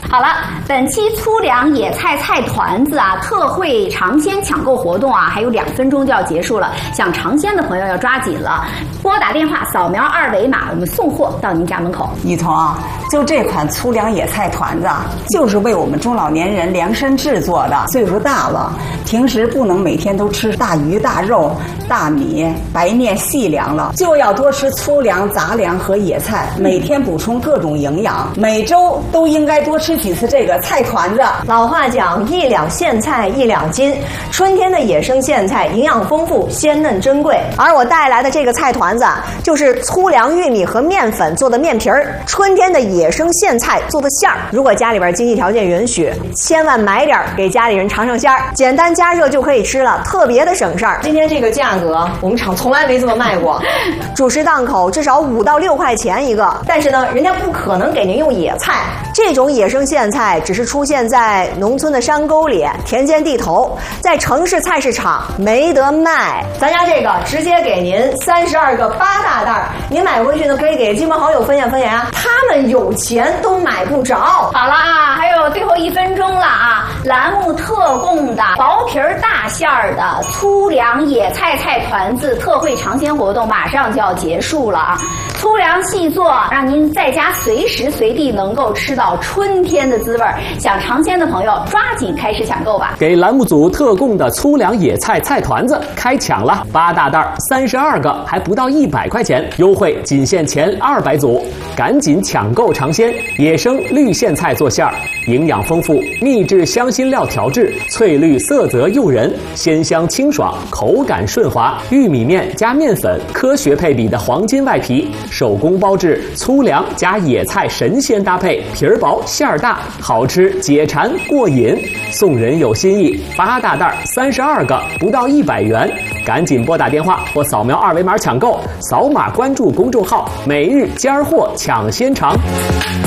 好了，本期粗粮野菜菜团子啊，特惠尝鲜抢购活动啊，还有2分钟就要结束了，想尝鲜的朋友要抓紧了，拨打电话扫描2维码，我们送货到您家门口。 雨桐啊，就这款粗粮野菜团子啊，就是为我们中老年人量身制作的。岁数大了，平时不能每天都吃大鱼大肉、大米、白面细粮了，就要多吃粗粮、杂粮和野菜，每天补充各种营养，每周都应该多吃几次这个菜团子。 老话讲，1两苋菜1两金，春天的野生苋菜营养丰富、鲜嫩珍贵。而我带来的这个菜团子就是粗粮、玉米和面粉做的面皮儿，春天的野生苋菜做的馅儿。如果家里边经济条件允许，千万买点给家里人尝尝鲜儿，简单加热就可以吃了，特别的省事儿。今天这个价格，我们厂从来没这么卖过，主食档口至少5到6块钱一个。但是呢，人家不可能给您用野菜，这种野生苋菜只是出现在农村的山沟里、田间地头，在城市菜市场没得卖。咱家这个直接给您32个8大袋，您买回去呢可以给亲朋好友分享分享啊，他们有钱都买不着。 好了啊，还有最后1分钟了啊！栏目特供的薄皮儿大馅儿的粗粮野菜菜团子特惠尝鲜活动马上就要结束了啊！粗粮细做，让您在家随时随地能够吃到春天的滋味。想尝鲜的朋友，抓紧开始抢购吧！ 给栏目组特供的粗粮野菜菜团子开抢了，8大袋32个，还不到100块钱，优惠仅限前200组，赶紧抢购尝鲜！野生绿苋菜做馅儿，营养丰富，秘制香辛料调制，翠绿色泽诱人，鲜香清爽，口感顺滑。玉米面加面粉，科学配比的黄金外皮，手工包制，粗粮加野菜神仙搭配，皮儿薄馅儿大，好吃解馋过瘾。送人有心意，8大袋32个，不到100元，赶紧拨打电话或扫描2维码抢购，扫码关注公众号“每日尖儿货抢鲜尝”。